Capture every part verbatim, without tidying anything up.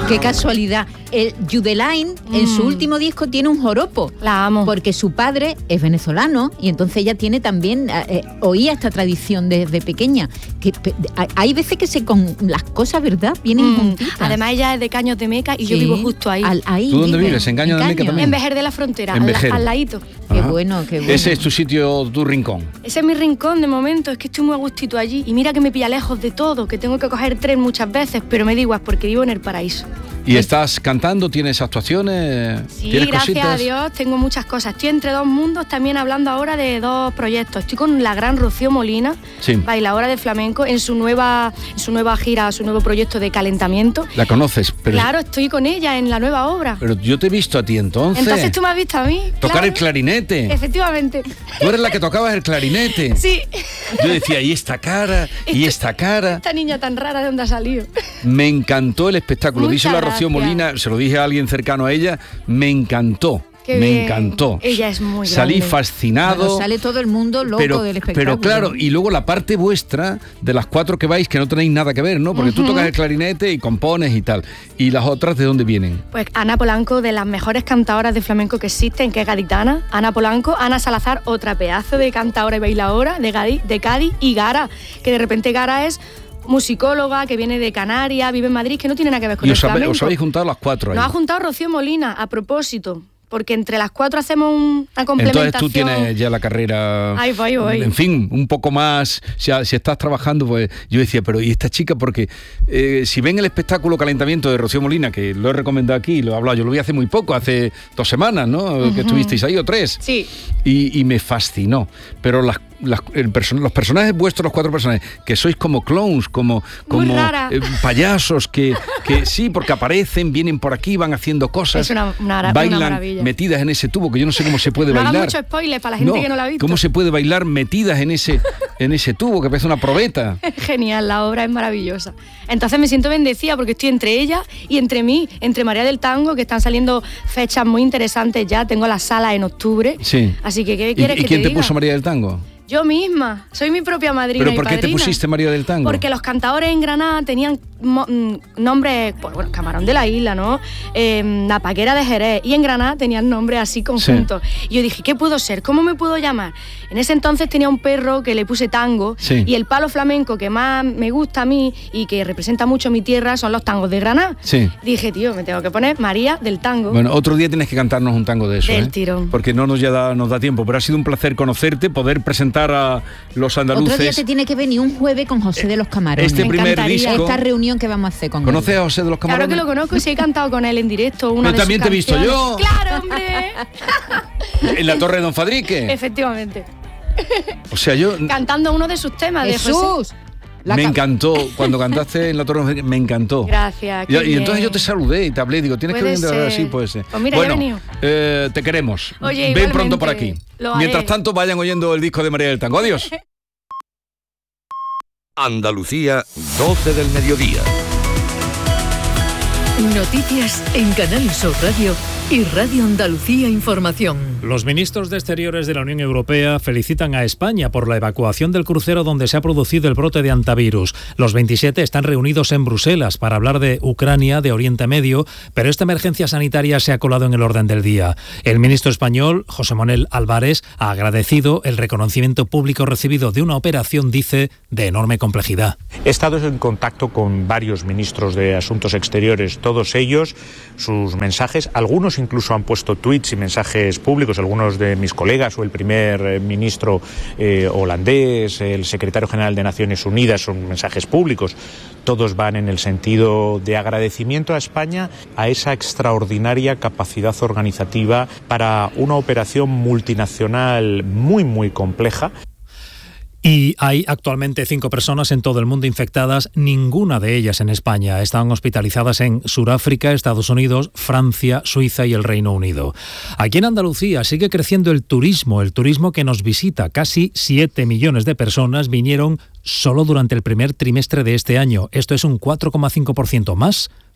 Qué casualidad. El Judelaine, mm. en su último disco, tiene un joropo. La amo. Porque su padre es venezolano y entonces ella tiene también, eh, oía esta tradición desde pequeña. Que pe, hay veces que se con las cosas, ¿verdad? Vienen mm. juntitas. Además, ella es de Caños de Meca y sí. yo vivo justo ahí. Al, ahí ¿Tú dónde vive? vives? ¿En Caños ¿En de Meca Caños? también? En Vejer de la Frontera, en al, Vejer. al ladito. Qué bueno, qué bueno. Ese es tu sitio, tu rincón. Ese es mi rincón de momento, es que estoy muy a gustito allí. Y mira que me pilla lejos de todo, que tengo que coger tren muchas veces, pero me da igual porque vivo en el paraíso. ¿Y estás cantando? ¿Tienes actuaciones? Sí, ¿Tienes gracias cositas? a Dios tengo muchas cosas. Estoy entre dos mundos también hablando ahora de dos proyectos. Estoy con la gran Rocío Molina, sí. bailadora de flamenco, en su nueva en su nueva gira, su nuevo proyecto de calentamiento. ¿La conoces? Pero, claro, estoy con ella en la nueva obra. Pero yo te he visto a ti entonces. Entonces tú me has visto a mí. Tocar claro. el clarinete. Efectivamente. Tú eres la que tocabas el clarinete. Sí. Yo decía, ¿y esta cara? ¿Y esta cara? Esta niña tan rara, ¿de dónde ha salido? Me encantó el espectáculo. Muchas Díselo a Rocío gracias. Molina, se lo dije a alguien cercano a ella, me encantó. Qué me bien. encantó. Ella es muy Salí grande. fascinado. Bueno, sale todo el mundo loco pero, del espectáculo. Pero claro, y luego la parte vuestra, de las cuatro que vais, que no tenéis nada que ver, ¿no? Porque uh-huh. tú tocas el clarinete y compones y tal. ¿Y las otras de dónde vienen? Pues Ana Polanco, de las mejores cantadoras de flamenco que existen, que es gaditana. Ana Polanco, Ana Salazar, otra pedazo de cantadora y bailadora de Cádiz, de Cádiz, y Gara, que de repente Gara es musicóloga, que viene de Canarias, vive en Madrid, que no tiene nada que ver con y el os flamenco. Os habéis juntado las cuatro ahí. Nos ha juntado Rocío Molina, a propósito. Porque entre las cuatro hacemos una complementación. Entonces tú tienes ya la carrera, ahí voy, voy. en fin, un poco más, si, si estás trabajando, pues yo decía, pero ¿y esta chica? Porque eh, si ven el espectáculo Calentamiento de Rocío Molina, que lo he recomendado aquí, lo he hablado, yo lo vi hace muy poco, hace dos semanas, ¿no? Uh-huh. Que estuvisteis ahí, o tres. Sí. Y, y me fascinó. Pero las Las, el person- los personajes vuestros, los cuatro personajes, que sois como clowns, como, como eh, payasos, que, que sí, porque aparecen, vienen por aquí, van haciendo cosas, es una, una, bailan una maravilla. Metidas en ese tubo, que yo no sé cómo se puede no bailar. No hagas mucho spoiler para la gente no, que no la ha visto. ¿Cómo se puede bailar metidas en ese, en ese tubo, que parece una probeta? Genial, la obra es maravillosa. Entonces me siento bendecida porque estoy entre ella y entre mí, entre María del Tango, que están saliendo fechas muy interesantes ya. Tengo la sala en octubre. Sí. Así que, ¿qué ¿Y, quieres ¿y que quién te te diga? puso María del Tango? Yo misma, soy mi propia madrina. ¿Pero por y qué padrina. te pusiste María del Tango? Porque los cantadores en Granada tenían mo- nombres, pues bueno, Camarón de la Isla, ¿no? Eh, Napaquera de Jerez, y en Granada tenían nombres así conjuntos. Sí. Y yo dije, ¿qué puedo ser? ¿Cómo me puedo llamar? En ese entonces tenía un perro que le puse tango, sí. y el palo flamenco que más me gusta a mí y que representa mucho mi tierra son los tangos de Granada. Sí. Dije, tío, me tengo que poner María del Tango. Bueno, otro día tienes que cantarnos un tango de eso, Del ¿eh? tirón. Porque no nos, ya da, nos da tiempo, pero ha sido un placer conocerte, poder presentar a los andaluces. Otro día te tiene que venir un jueves con José de los Camarones. Este me primer encantaría. disco. Esta reunión que vamos a hacer con él. ¿Conoces a José de los Camarones? Claro que lo conozco y sí he cantado con él en directo una Pero de también sus te he visto canciones. yo. ¡Claro, hombre! En la Torre de Don Fadrique. Efectivamente. O sea, yo... Cantando uno de sus temas de José. ¡Jesús! La me ca- encantó, cuando cantaste en la Torre de Don Fadrique, me encantó. Gracias. Y, qué y bien. entonces yo te saludé y te hablé, digo, tienes Puede que venir ser. así, puede ser. Pues mira, bueno, ya he venido. eh, te queremos. Oye, ven igualmente, pronto por aquí. lo haré. Mientras tanto, vayan oyendo el disco de María del Tango. Adiós. Andalucía, doce del mediodía. Noticias en Canal Sur Radio y Radio Andalucía Información. Los ministros de Exteriores de la Unión Europea felicitan a España por la evacuación del crucero donde se ha producido el brote de hantavirus. Los veintisiete están reunidos en Bruselas para hablar de Ucrania, de Oriente Medio, pero esta emergencia sanitaria se ha colado en el orden del día. El ministro español, José Manuel Álvarez, ha agradecido el reconocimiento público recibido de una operación, dice, de enorme complejidad. He estado en contacto con varios ministros de Asuntos Exteriores, todos ellos, sus mensajes, algunos incluso han puesto tweets y mensajes públicos, algunos de mis colegas o el primer eh, ministro eh, holandés, el secretario general de Naciones Unidas, son mensajes públicos. Todos van en el sentido de agradecimiento a España a esa extraordinaria capacidad organizativa para una operación multinacional muy, muy compleja. Y hay actualmente cinco personas en todo el mundo infectadas, ninguna de ellas en España. Están hospitalizadas en Sudáfrica, Estados Unidos, Francia, Suiza y el Reino Unido. Aquí en Andalucía sigue creciendo el turismo, el turismo que nos visita. Casi siete millones de personas vinieron solo durante el primer trimestre de este año. Esto es un cuatro coma cinco por ciento más que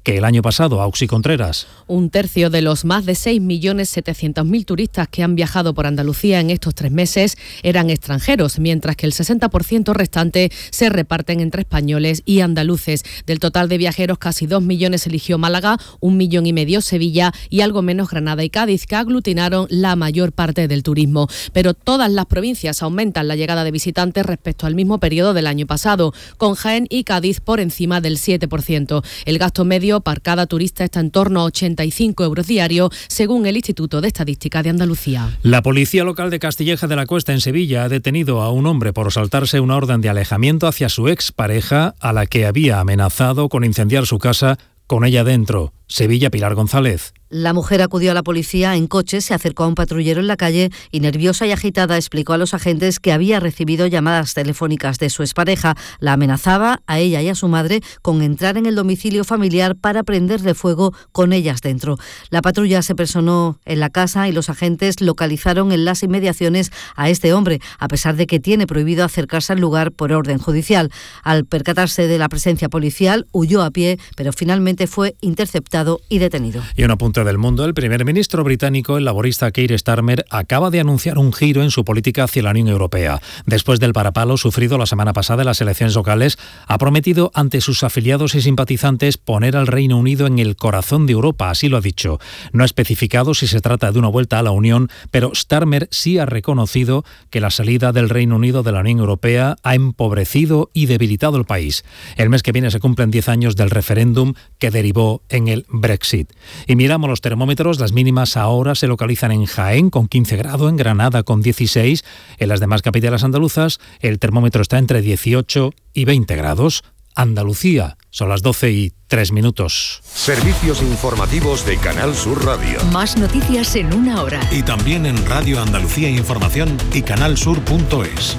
que el año pasado. Auxi Contreras. Un tercio de los más de seis millones setecientos mil turistas que han viajado por Andalucía en estos tres meses eran extranjeros, mientras que el sesenta por ciento restante se reparten entre españoles y andaluces. Del total de viajeros, casi dos millones eligió Málaga, un millón y medio Sevilla y algo menos Granada y Cádiz, que aglutinaron la mayor parte del turismo. Pero todas las provincias aumentan la llegada de visitantes respecto al mismo periodo del año pasado, con Jaén y Cádiz por encima del siete por ciento. El gasto medio por cada turista está en torno a ochenta y cinco euros diarios, según el Instituto de Estadística de Andalucía. La policía local de Castilleja de la Cuesta, en Sevilla, ha detenido a un hombre por saltarse una orden de alejamiento hacia su expareja, a la que había amenazado con incendiar su casa con ella dentro. Sevilla, Pilar González. La mujer acudió a la policía en coche, se acercó a un patrullero en la calle y, nerviosa y agitada, explicó a los agentes que había recibido llamadas telefónicas de su expareja. La amenazaba a ella y a su madre con entrar en el domicilio familiar para prenderle fuego con ellas dentro. La patrulla se personó en la casa y los agentes localizaron en las inmediaciones a este hombre, a pesar de que tiene prohibido acercarse al lugar por orden judicial. Al percatarse de la presencia policial, huyó a pie, pero finalmente fue interceptado y detenido. Y un apunte del mundo: el primer ministro británico, el laborista Keir Starmer, acaba de anunciar un giro en su política hacia la Unión Europea. Después del varapalo sufrido la semana pasada en las elecciones locales, ha prometido ante sus afiliados y simpatizantes poner al Reino Unido en el corazón de Europa, así lo ha dicho. No ha especificado si se trata de una vuelta a la Unión, pero Starmer sí ha reconocido que la salida del Reino Unido de la Unión Europea ha empobrecido y debilitado el país. El mes que viene se cumplen diez años del referéndum que derivó en el Brexit. Y miramos los termómetros. Las mínimas ahora se localizan en Jaén con quince grados, en Granada con dieciséis. En las demás capitales andaluzas el termómetro está entre dieciocho y veinte grados. Andalucía, son las doce y tres minutos. Servicios informativos de Canal Sur Radio. Más noticias en una hora. Y también en Radio Andalucía Información y canalsur punto es.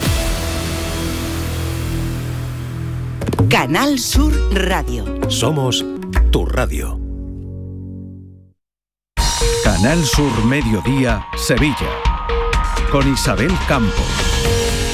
Canal Sur Radio. Somos tu radio. Canal Sur Mediodía, Sevilla, con Isabel Campos.